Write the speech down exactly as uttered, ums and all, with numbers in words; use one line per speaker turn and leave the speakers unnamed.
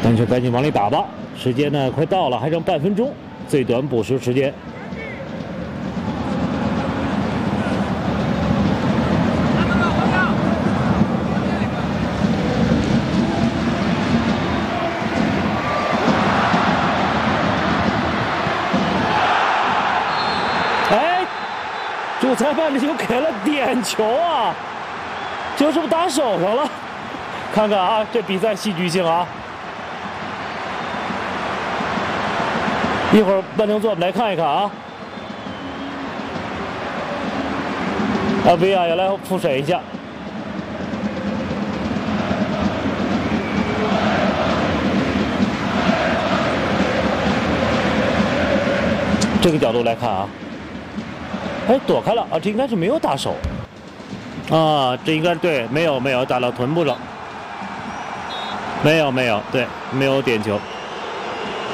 但是赶紧往里打吧，时间呢快到了，还剩半分钟，最短补时时间。 主裁判这球给了点球啊，球是不是打手上了？看看啊，这比赛戏剧性啊！一会儿慢动作我们来看一看啊。啊 ，V R 要来复审一下。这个角度来看啊。 哎，躲开了啊！这应该是没有打手，啊，这应该对，没有没有打到臀部上，没有没有，对，没有点球。